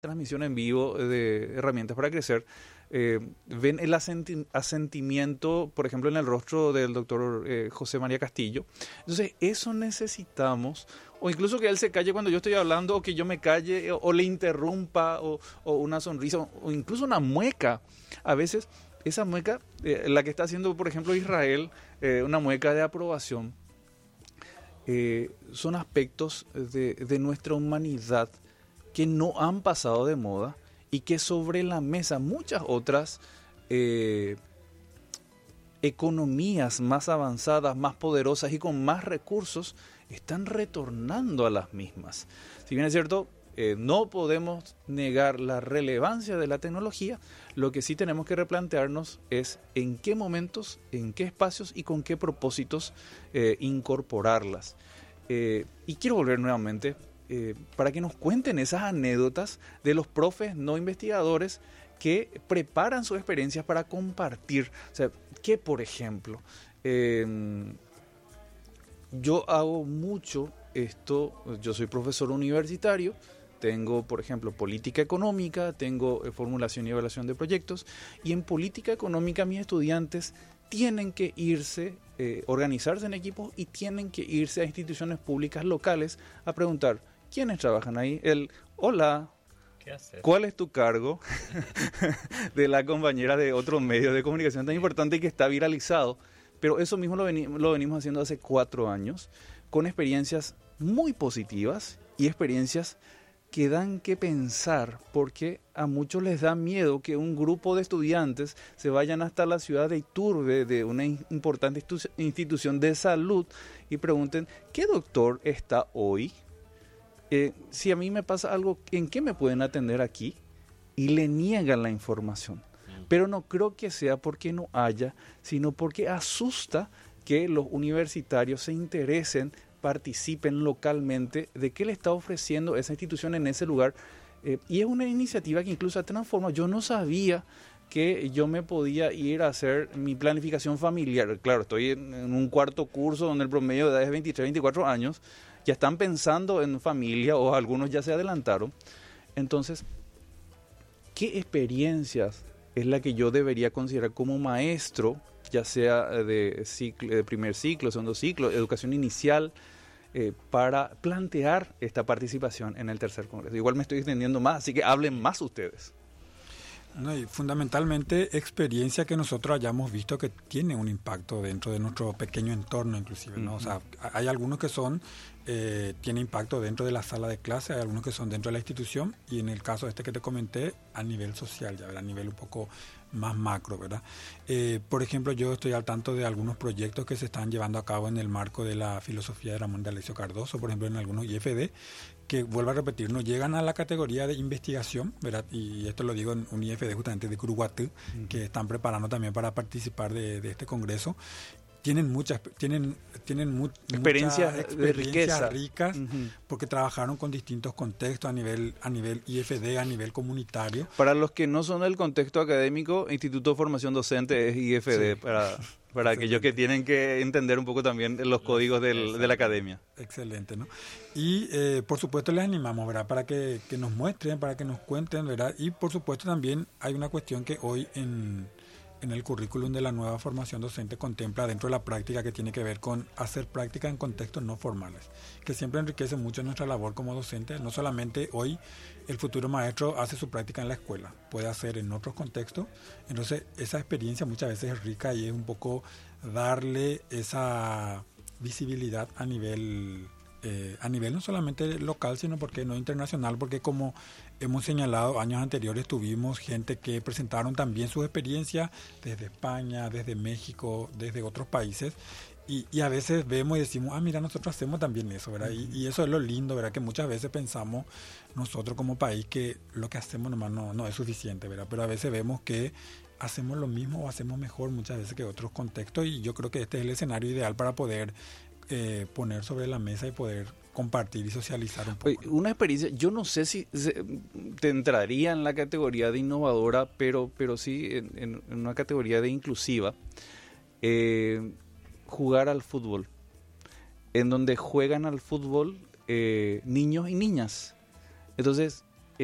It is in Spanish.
transmisión en vivo de Herramientas para Crecer, ven el asentimiento, por ejemplo, en el rostro del doctor José María Castillo. Entonces, eso necesitamos, o incluso que él se calle cuando yo estoy hablando, o que yo me calle, o le interrumpa, o una sonrisa, o incluso una mueca. A veces, esa mueca, la que está haciendo, por ejemplo, Israel, una mueca de aprobación, son aspectos de nuestra humanidad que no han pasado de moda y que sobre la mesa muchas otras economías más avanzadas, más poderosas y con más recursos están retornando a las mismas. Si bien es cierto, no podemos negar la relevancia de la tecnología, lo que sí tenemos que replantearnos es en qué momentos, en qué espacios y con qué propósitos incorporarlas. Y quiero volver nuevamente para que nos cuenten esas anécdotas de los profes no investigadores que preparan sus experiencias para compartir. O sea, que por ejemplo, yo hago mucho esto, yo soy profesor universitario, tengo, por ejemplo, política económica, tengo formulación y evaluación de proyectos, y en política económica mis estudiantes tienen que irse, organizarse en equipos y tienen que irse a instituciones públicas locales a preguntar, ¿quiénes trabajan ahí? Hola, ¿qué haces? ¿Cuál es tu cargo? De la compañera de otro medio de comunicación tan importante y que está viralizado. Pero eso mismo lo venimos haciendo hace 4 años, con experiencias muy positivas y experiencias que dan que pensar, porque a muchos les da miedo que un grupo de estudiantes se vayan hasta la ciudad de Iturbe, de una importante institución de salud, y pregunten, ¿qué doctor está hoy? Si a mí me pasa algo, ¿en qué me pueden atender aquí? Y le niegan la información. Pero no creo que sea porque no haya, sino porque asusta que los universitarios se interesen, participen localmente de qué le está ofreciendo esa institución en ese lugar. Y es una iniciativa que incluso transforma. Yo no sabía que yo me podía ir a hacer mi planificación familiar. Claro, estoy en un cuarto curso donde el promedio de edad es 23, 24 años. Ya están pensando en familia o algunos ya se adelantaron. Entonces, ¿qué experiencias es la que yo debería considerar como maestro, ya sea de primer ciclo, segundo ciclo, educación inicial, para plantear esta participación en el tercer congreso? Igual me estoy extendiendo más, así que hablen más ustedes. No, y fundamentalmente experiencia que nosotros hayamos visto que tiene un impacto dentro de nuestro pequeño entorno inclusive, ¿no? O sea, hay algunos que son tiene impacto dentro de la sala de clase, hay algunos que son dentro de la institución, y en el caso este que te comenté, a nivel social, ya, a nivel un poco más macro, ¿verdad? Por ejemplo, yo estoy al tanto de algunos proyectos que se están llevando a cabo en el marco de la filosofía de Ramón de Alessio Cardoso, por ejemplo, en algunos IFD, que, vuelvo a repetir, no llegan a la categoría de investigación, ¿verdad? Y esto lo digo en un IFD justamente de Curuguatú, que están preparando también para participar de este congreso. Tienen experiencias de riqueza, ricas, porque trabajaron con distintos contextos a nivel IFD, a nivel comunitario. Para los que no son del contexto académico, Instituto de Formación Docente es IFD, sí. Para aquellos que tienen que entender un poco también los códigos de la academia. Excelente, ¿no? Y por supuesto les animamos, ¿verdad? Para que nos muestren, para que nos cuenten, ¿verdad? Y por supuesto también hay una cuestión que hoy en el currículum de la nueva formación docente contempla dentro de la práctica, que tiene que ver con hacer práctica en contextos no formales, que siempre enriquece mucho nuestra labor como docente. No solamente hoy el futuro maestro hace su práctica en la escuela, puede hacer en otros contextos. Entonces esa experiencia muchas veces es rica y es un poco darle esa visibilidad a nivel no solamente local, sino porque no internacional, porque como hemos señalado, años anteriores tuvimos gente que presentaron también sus experiencias desde España, desde México, desde otros países, y a veces vemos y decimos, mira, nosotros hacemos también eso, ¿verdad? Y eso es lo lindo, ¿verdad? Que muchas veces pensamos nosotros como país que lo que hacemos nomás no es suficiente, ¿verdad? Pero a veces vemos que hacemos lo mismo o hacemos mejor muchas veces que otros contextos, y yo creo que este es el escenario ideal para poder poner sobre la mesa y poder compartir y socializar un poco. Oye, una experiencia, yo no sé si te entraría en la categoría de innovadora, pero sí en una categoría de inclusiva. Jugar al fútbol, en donde juegan al fútbol niños y niñas. Entonces,